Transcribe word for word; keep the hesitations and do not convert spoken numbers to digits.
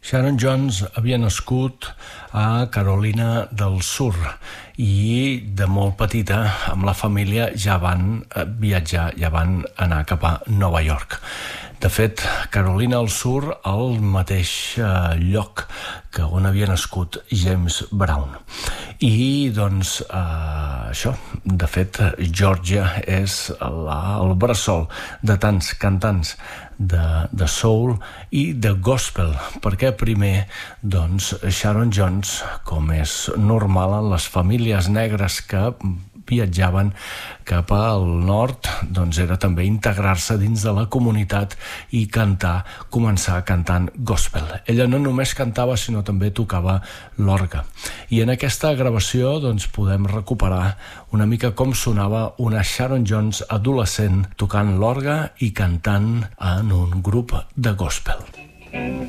Sharon Jones havia nascut a Carolina del Sur i de molt petita amb la família ja van viatjar, ja van anar cap a Nova York. De fet, Carolina del Sur, el mateix lloc que on havia nascut James Brown. I doncs eh, això, de fet, Georgia és la, el bressol de tants cantants de, de soul i de gospel, perquè primer doncs, Sharon Jones, com és normal en les famílies negres que viatjaven cap al nord, doncs era també integrar-se dins de la comunitat i cantar, començar cantant gospel. Ella no només cantava, sinó també tocava l'orgue. I en aquesta gravació doncs, podem recuperar una mica com sonava una Sharon Jones adolescent tocant l'orgue i cantant en un grup de gospel.